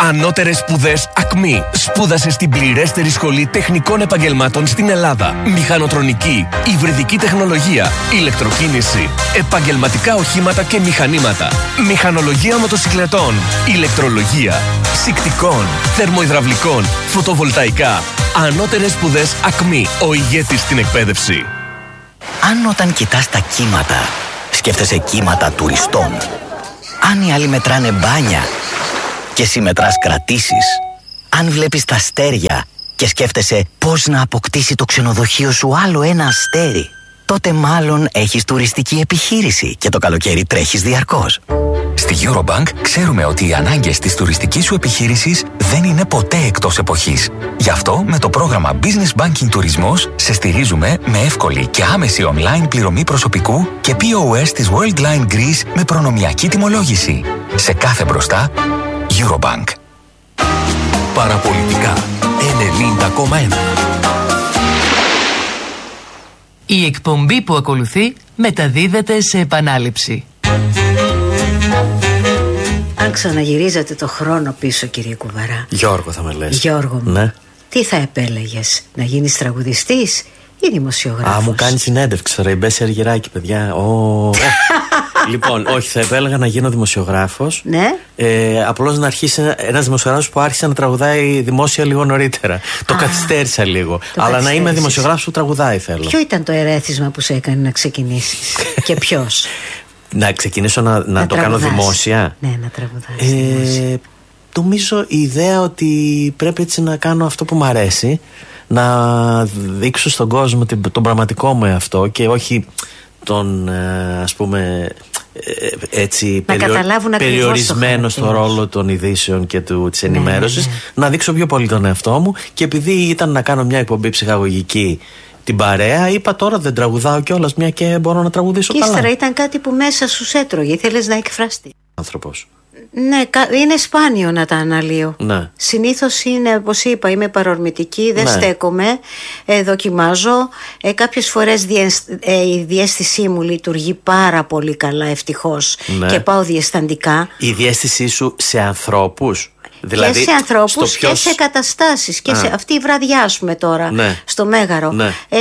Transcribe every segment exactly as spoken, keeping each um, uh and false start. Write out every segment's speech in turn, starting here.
Ανώτερες σπουδές ΑΚΜΗ. Σπούδασε στην πληρέστερη σχολή τεχνικών επαγγελμάτων στην Ελλάδα. Μηχανοτρονική, υβριδική τεχνολογία, ηλεκτροκίνηση, επαγγελματικά οχήματα και μηχανήματα, μηχανολογία μοτοσυκλετών, ηλεκτρολογία, ψυκτικών, θερμοϊδραυλικών, φωτοβολταϊκά. Ανώτερες σπουδές ΑΚΜΗ. Ο ηγέτης στην εκπαίδευση. Αν όταν κοιτάς τα κύματα, σκέφτεσαι κύματα τουριστών. Αν οι άλλοι μετράνε μπάνια και εσύ μετράς κρατήσεις. Αν βλέπεις τα αστέρια και σκέφτεσαι πώς να αποκτήσει το ξενοδοχείο σου άλλο ένα αστέρι, τότε μάλλον έχεις τουριστική επιχείρηση και το καλοκαίρι τρέχεις διαρκώς. Στη Eurobank ξέρουμε ότι οι ανάγκες της τουριστικής σου επιχείρησης δεν είναι ποτέ εκτός εποχής. Γι' αυτό με το πρόγραμμα Business Banking Τουρισμός σε στηρίζουμε με εύκολη και άμεση online πληρωμή προσωπικού και πι ο ες της Worldline Greece με προνομιακή τιμολόγηση. Σε κάθε μπροστά, Eurobank. Παραπολιτικά ενενήντα κόμμα ένα. Η εκπομπή που ακολουθεί μεταδίδεται σε επανάληψη. Αν ξαναγυρίζατε το χρόνο πίσω, κύριε Κουβαρά. Γιώργο θα με λες. Γιώργο μου, ναι. Τι θα επέλεγες, να γίνεις τραγουδιστής ή δημοσιογράφος? Α, μου κάνει συνέντευξη τώρα η Μπέση Αργυράκη, παιδιά. Oh. Λοιπόν, όχι, θα επέλεγα να γίνω δημοσιογράφος. Ναι. Ε, απλώς να αρχίσει ένας δημοσιογράφος που άρχισε να τραγουδάει δημόσια λίγο νωρίτερα. Α, το καθυστέρησα λίγο. Το αλλά να είμαι δημοσιογράφος που τραγουδάει θέλω. Ποιο ήταν το ερέθισμα που σε έκανε να ξεκινήσεις και ποιος? Να ξεκινήσω να, να, να το κάνω δημόσια. Ναι, να τραγουδάς. Ε, δημόσια. Νομίζω η ιδέα ότι πρέπει έτσι να κάνω αυτό που μου αρέσει, να δείξω στον κόσμο τον πραγματικό μου εαυτό και όχι τον, ας πούμε, έτσι περιο... περιορισμένο στο ρόλο των ειδήσεων και του, της ενημέρωσης, ναι, ναι, ναι. Να δείξω πιο πολύ τον εαυτό μου. Και επειδή ήταν να κάνω μια εκπομπή ψυχαγωγική την παρέα, είπα τώρα δεν τραγουδάω κιόλας, μια και μπορώ να τραγουδήσω και καλά. Και ύστερα ήταν κάτι που μέσα σου έτρωγε, ήθελες να εκφραστεί. Άνθρωπος. Ναι, είναι σπάνιο να τα αναλύω. Ναι. Συνήθως είναι, όπως είπα, είμαι παρορμητική, δεν ναι. στέκομαι, ε, δοκιμάζω. Ε, κάποιες φορές διεσ... ε, η διαίσθησή μου λειτουργεί πάρα πολύ καλά, ευτυχώς, ναι. Και πάω διαισθαντικά. Η διαίσθησή σου σε ανθρώπους? Δηλαδή, και σε ανθρώπους ποιος... και σε καταστάσεις. Και σε αυτή η βραδιά, ας πούμε τώρα, ναι. στο Μέγαρο. Ναι. Ε,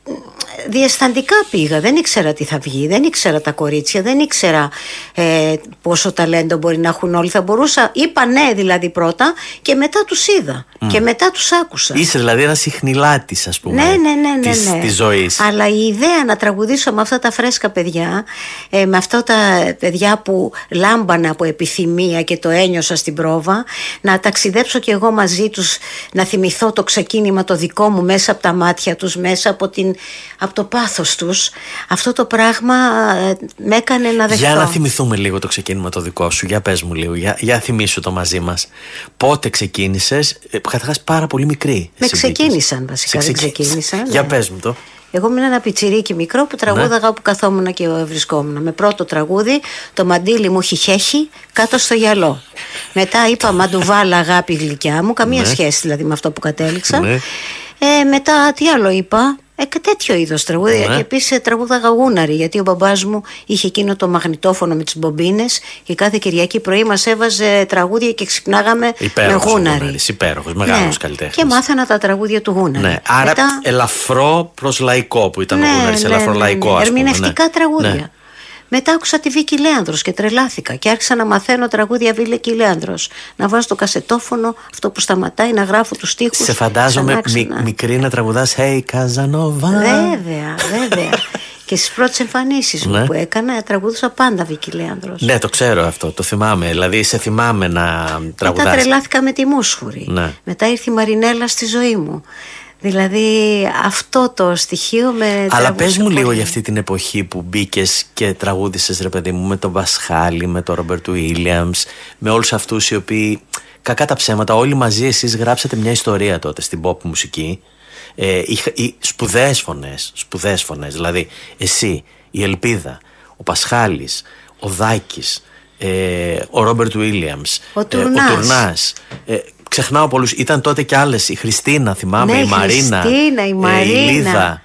διαισθαντικά πήγα, δεν ήξερα τι θα βγει, δεν ήξερα τα κορίτσια, δεν ήξερα ε, πόσο ταλέντο μπορεί να έχουν όλοι. Θα μπορούσα, είπα ναι δηλαδή πρώτα και μετά τους είδα mm. και μετά τους άκουσα. Είσαι δηλαδή ένα συχνηλάτης, ας πούμε, ναι, ναι, ναι, ναι, της, ναι. της ζωής. Αλλά η ιδέα να τραγουδήσω με αυτά τα φρέσκα παιδιά, ε, με αυτά τα παιδιά που λάμπανα από επιθυμία και το ένιωσα στην πρόβα, να ταξιδέψω κι εγώ μαζί τους, να θυμηθώ το ξεκίνημα το δικό μου μέσα από τα μάτια τους, μέσα από την... από το πάθος τους, αυτό το πράγμα ε, με έκανε να δεχτώ. Για να θυμηθούμε λίγο το ξεκίνημα το δικό σου. Για πες μου λίγο, για, για θυμίσου το μαζί μας. Πότε ξεκίνησες? ε, Καταρχάς πάρα πολύ μικρή. Με ξεκίνησαν βασικά, Σε δεν ξεκίνησα. Ναι. Για πες μου το. Εγώ ήμουν ένα πιτσιρίκι μικρό που τραγούδαγα, ναι, όπου καθόμουν και βρισκόμουν. Με πρώτο τραγούδι, το μαντίλι μου χιχέχει κάτω στο γυαλό. Μετά είπα μαντουβάλα αγάπη γλυκιά μου, καμία, ναι, σχέση δηλαδή με αυτό που κατέληξα. Ναι. Ε, μετά τι άλλο είπα? Ε, και τέτοιο είδος τραγούδια. Ναι. Και επίσης τραγούδαγα γούναρη, γιατί ο μπαμπάς μου είχε εκείνο το μαγνητόφωνο με τις μπομπίνες και κάθε Κυριακή πρωί μας έβαζε τραγούδια και ξυπνάγαμε υπέροχος με γούναρη. Υπέροχος, μεγάλος, ναι, καλλιτέχνης. Και μάθανα τα τραγούδια του γούναρη. Ναι. Άρα μετά... ελαφρό προς λαϊκό που ήταν, ναι, ο γούναρης, ναι, ελαφρό, ναι, λαϊκό, ναι, ναι. Ερμηνευτικά, ναι, τραγούδια. Ναι. Μετά άκουσα τη Βίκη Λέανδρος και τρελάθηκα και άρχισα να μαθαίνω τραγούδια Βίκη Λέανδρος. Να βάζω το κασετόφωνο, αυτό που σταματάει, να γράφω τους στίχους. Σε φαντάζομαι μι, μικρή να τραγουδάς Hey Καζανόβα. Βέβαια, βέβαια. Και στις πρώτες εμφανίσεις μου, ναι, που έκανα, τραγουδούσα πάντα Βίκη Λέανδρος. Ναι, το ξέρω αυτό, το θυμάμαι. Δηλαδή, σε θυμάμαι να τραγουδάς. Μετά τρελάθηκα με τη Μούσχουρη. Ναι. Μετά ήρθε η Μαρινέλα στη ζωή μου. Δηλαδή αυτό το στοιχείο με... Αλλά πες μου λίγο για αυτή την εποχή που μπήκες και τραγούδησες, ρε παιδί μου, με τον Πασχάλη, με τον Ρόμπερτ Βίλιαμς, με όλους αυτούς οι οποίοι, κακά τα ψέματα, όλοι μαζί εσείς γράψατε μια ιστορία τότε στην pop μουσική. ε, οι, οι σπουδαίες φωνές, σπουδαίες φωνές, δηλαδή εσύ, η Ελπίδα, ο Πασχάλης, ο Δάκης, ε, ο Ρόμπερτ Βίλιαμς, ο Τουρνάς, ε, ο Τουρνάς ε, ξεχνάω πολλούς. Ήταν τότε κι άλλες. Η Χριστίνα, θυμάμαι, ναι, η Μαρίνα, Χριστίνα, η Μαρίνα, η Λίδα.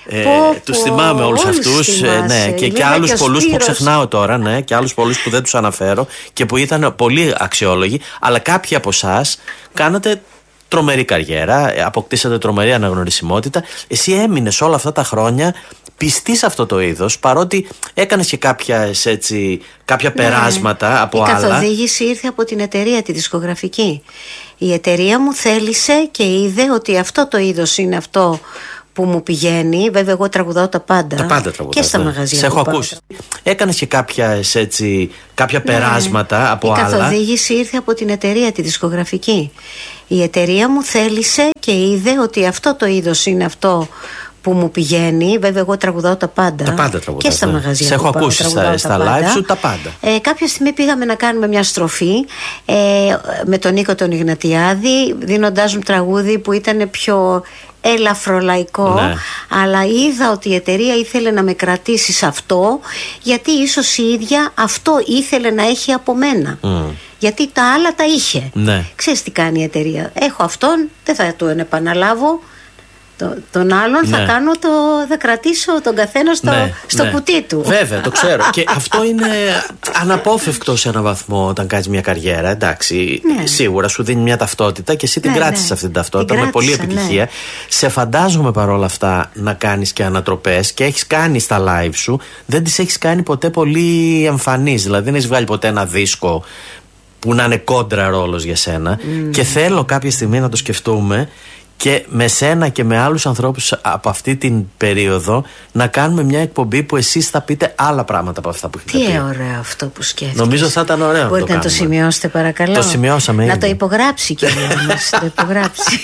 Ε, τους θυμάμαι όλους αυτούς, ε, ναι, και, και άλλους πολλούς που ξεχνάω τώρα, ναι, και άλλους πολλούς που δεν τους αναφέρω και που ήταν πολύ αξιόλογοι, αλλά κάποιοι από εσάς κάνατε τρομερή καριέρα, αποκτήσατε τρομερή αναγνωρισιμότητα. Εσύ έμεινες όλα αυτά τα χρόνια πιστή σε αυτό το είδος, παρότι έκανες και κάποιες, έτσι, κάποια ναι, περάσματα από η άλλα. Η καθοδήγηση ήρθε από την εταιρεία, τη δισκογραφική. Η εταιρεία μου θέλησε και είδε ότι αυτό το είδος είναι αυτό που μου πηγαίνει. Βέβαια, εγώ τραγουδάω τα πάντα. Τα πάντα τραγουδάω. Και στα ναι. μαγαζιά. Σε έχω ακούσει. Έκανες και κάποιες, έτσι, κάποια ναι, περάσματα από η άλλα. Η καθοδήγηση ήρθε από την εταιρεία, τη δισκογραφική. Η εταιρεία μου θέλησε και είδε ότι αυτό το είδος είναι αυτό που μου πηγαίνει. Βέβαια, εγώ τραγουδάω τα πάντα. Τα πάντα τραγουδάω. Και στα μαγαζιά. Σε έχω ακούσει στα, στα live σου τα πάντα. Ε, κάποια στιγμή πήγαμε να κάνουμε μια στροφή ε, με τον Νίκο τον Ιγνατιάδη, δίνοντάς μου τραγούδι που ήταν πιο ελαφρολαϊκό, ναι. αλλά είδα ότι η εταιρεία ήθελε να με κρατήσει σε αυτό, γιατί ίσως η ίδια αυτό ήθελε να έχει από μένα. Mm. Γιατί τα άλλα τα είχε. Ναι. Ξέρεις τι κάνει η εταιρεία? Έχω αυτόν, δεν θα του επαναλάβω. Το, τον άλλον ναι. θα κάνω το, θα κρατήσω τον καθένα στο, ναι, στο ναι. κουτί του. Βέβαια, το ξέρω. Και αυτό είναι αναπόφευκτο σε έναν βαθμό όταν κάνεις μια καριέρα. Εντάξει, ναι. σίγουρα σου δίνει μια ταυτότητα και εσύ την ναι, κράτησες ναι. αυτή την ταυτότητα την με κράτησα, πολλή επιτυχία. Ναι. Σε φαντάζομαι παρόλα αυτά να κάνεις και ανατροπές και έχεις κάνει στα live σου, δεν τις έχεις κάνει ποτέ πολύ εμφανείς. Δηλαδή δεν έχεις βγάλει ποτέ ένα δίσκο που να είναι κόντρα ρόλος για σένα. Mm. Και θέλω κάποια στιγμή να το σκεφτούμε και με σένα και με άλλους ανθρώπους από αυτή την περίοδο να κάνουμε μια εκπομπή που εσείς θα πείτε άλλα πράγματα από αυτά που έχετε πει. Τι ωραίο αυτό που σκέφτεσαι. Νομίζω θα ήταν ωραίο. Μπορείτε να το, το το σημειώσετε παρακαλώ? Το σημειώσαμε ήδη. Να το υπογράψει και να το υπογράψει.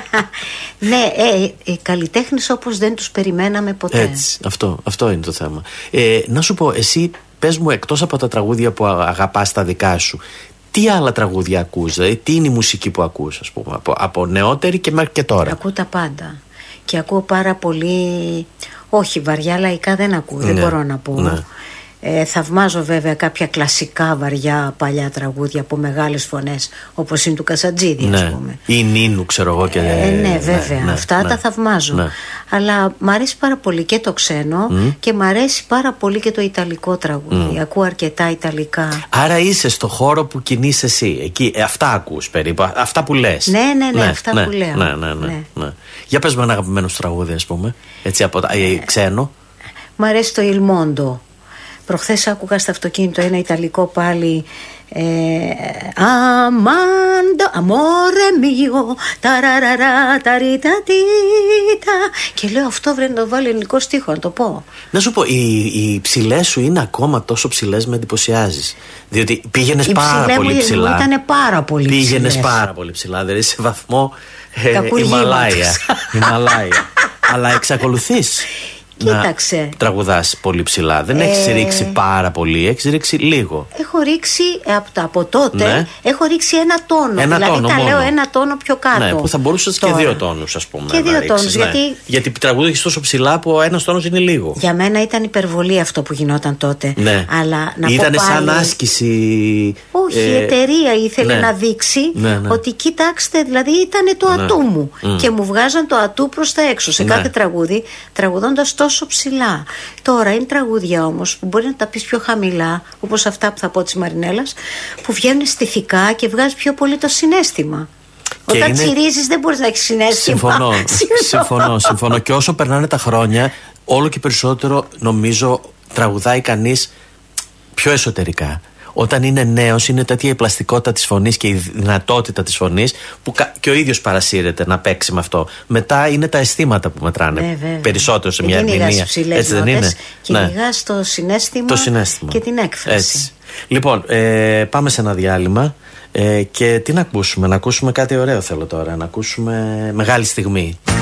Ναι, ε, ε, καλλιτέχνες όπως δεν τους περιμέναμε ποτέ. Έτσι, αυτό, αυτό είναι το θέμα. Ε, να σου πω, εσύ πες μου, εκτός από τα τραγούδια που αγαπάς τα δικά σου, τι άλλα τραγούδια ακούς, δηλαδή τι είναι η μουσική που ακούς, ας πούμε, από, από νεότερη και μέχρι και τώρα? Ακούω τα πάντα και ακούω πάρα πολύ, όχι βαριά λαϊκά δεν ακούω, ναι, δεν μπορώ να πω. Ναι. Ε, θαυμάζω βέβαια κάποια κλασικά βαριά παλιά τραγούδια από μεγάλες φωνές όπως είναι του Κασατζίδη, ναι, ας πούμε. Ή Νίνου, ξέρω εγώ και... Ε, ναι, βέβαια, ναι, αυτά ναι, τα θαυμάζω. Ναι. Αλλά μ' αρέσει πάρα πολύ και το ξένο mm. και μ' αρέσει πάρα πολύ και το ιταλικό τραγούδι. Mm. Ακούω αρκετά ιταλικά. Άρα είσαι στο χώρο που κινείσαι εσύ. Εκεί, ε, αυτά ακούς περίπου, αυτά που λες. Ναι, ναι, ναι, ναι αυτά ναι, που λέω. Ναι, ναι, ναι, ναι. ναι. Για πες με ένα αγαπημένο σου τραγούδι, ας πούμε, έτσι από ε, ξένο. Μ' αρέσει το Il Mondo. Προχθές άκουγα στο αυτοκίνητο ένα ιταλικό πάλι, ε, Αμάντο, αμόρε μιο, ταραραρα, ταριτατίτα. Και λέω αυτό βρε να το βάλει ελληνικό στίχο, να το πω. Να σου πω, οι, οι ψηλές σου είναι ακόμα τόσο ψηλές, με εντυπωσιάζεις. Διότι πήγαινες πάρα πολύ ψηλά. Μου ήταν πάρα πολύ ψηλές. Πήγαινες πάρα πολύ ψηλά, δηλαδή σε βαθμό ε, Ιμαλάια. Ιμαλάια. Αλλά εξακολουθείς. Κοίταξε. Να τραγουδάς πολύ ψηλά. Δεν ε... έχεις ρίξει πάρα πολύ, έχεις ρίξει λίγο. Έχω ρίξει από, από τότε, ναι, έχω ρίξει ένα τόνο. Ένα δηλαδή τόνο τα μόνο. Λέω ένα τόνο πιο κάτω. Ναι, που θα μπορούσες και δύο τόνους, ας πούμε. Και δύο ρίξεις, τόνους. ναι. Γιατί... γιατί τραγουδέχεις τόσο ψηλά που ένας τόνος είναι λίγο. Για μένα ήταν υπερβολή αυτό που γινόταν τότε. Ναι. Αλλά να ήτανε πω πάλι... σαν άσκηση. Όχι, ε... η εταιρεία ήθελε, ναι, να δείξει, ναι, ναι, ότι κοιτάξτε, δηλαδή ήταν το, ναι, ατού μου. Mm. Και μου βγάζαν το ατού προς τα έξω σε, ναι, κάθε τραγούδι, τραγουδώντας τόσο ψηλά. Τώρα είναι τραγούδια όμως που μπορεί να τα πεις πιο χαμηλά, όπως αυτά που θα πω της Μαρινέλας, που βγαίνουν στιθικά και βγάζει πιο πολύ το συναίσθημα. Και όταν είναι... τσιρίζεις δεν μπορείς να έχεις συναίσθημα. Συμφωνώ, συμφωνώ, συμφωνώ. Και όσο περνάνε τα χρόνια, όλο και περισσότερο νομίζω τραγουδάει κανείς πιο εσωτερικά. Όταν είναι νέος, είναι τέτοια η πλαστικότητα της φωνής και η δυνατότητα της φωνής που και ο ίδιος παρασύρεται να παίξει με αυτό. Μετά είναι τα αισθήματα που μετράνε, ναι, περισσότερο σε μια ερμηνεία. Έτσι δεν είναι? Κυνηγάς το συναίσθημα, το συναίσθημα και την έκφραση. Έτσι. Λοιπόν, ε, πάμε σε ένα διάλειμμα ε, και τι να ακούσουμε? Να ακούσουμε κάτι ωραίο θέλω τώρα. Να ακούσουμε Μεγάλη Στιγμή.